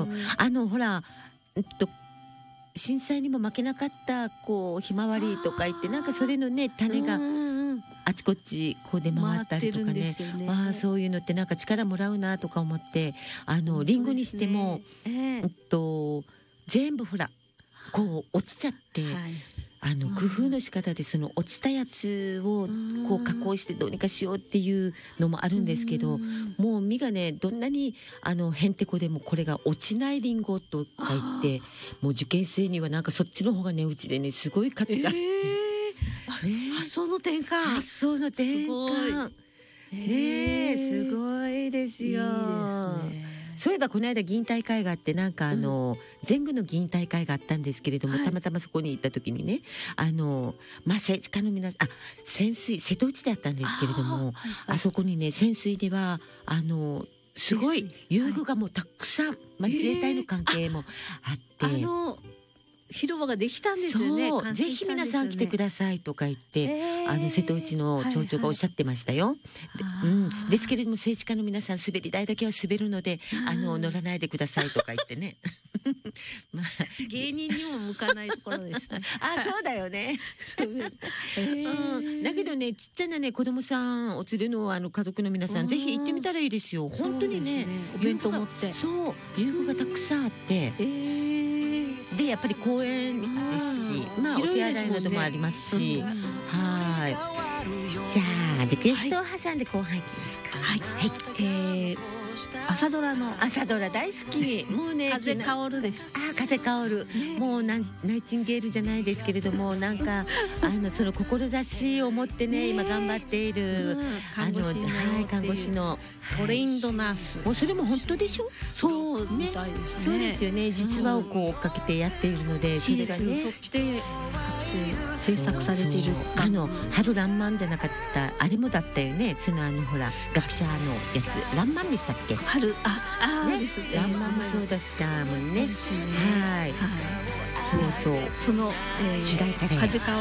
ほら、震災にも負けなかったひまわりとか言って、なんかそれのね種があちこち出回ったりとかね、そういうのってなんか力もらうなとか思って、リンゴにしても、全部ほら落ちちゃって、工夫の仕方でその落ちたやつを加工してどうにかしようっていうのもあるんですけど、もう実がねどんなにへんてこでもこれが落ちないリンゴとか言って、もう受験生にはなんかそっちの方がねうちでねすごい価値があって、 発想の転換すごいですよ。そういえばこの間議員大会があって、なんか全軍の議員大会があったんですけれども、たまたまそこに行った時にね、政治家の皆さん、潜水瀬戸内であったんですけれども、あそこにね潜水ではすごい遊具がもうたくさん、自衛隊の関係もあって、 広場ができたんですよね。 ぜひ皆さん来てくださいとか言って、瀬戸内の町長がおっしゃってましたよ。ですけれども政治家の皆さん滑り台だけは滑るので乗らないでくださいとか言ってね。 芸人にも向かないところですね。 そうだよね。だけどね、ちっちゃなね子供さんお連れの家族の皆さんぜひ行ってみたらいいですよ。本当にね、 お弁当持って、 遊具がたくさんあって。でやっぱり公園ですし、お手洗いなどもありますし、じゃあリクエストを挟んで後半いきますか。 朝ドラ大好き。もうね風薫るです。 風薫る、もうナイチンゲールじゃないですけれども、なんかその志を持ってね今頑張っている看護師のトレインドナース。 もうそれも本当でしょ。 そうみたいですね。 そうですよね。実話を追っかけてやっているので、 それがね沿って制作されている。 春らんまんじゃなかったあれもだったよね。そのほら学者のやつらんまんでしたっけ。 春らんまんもそうでしたもんね。その主題歌で。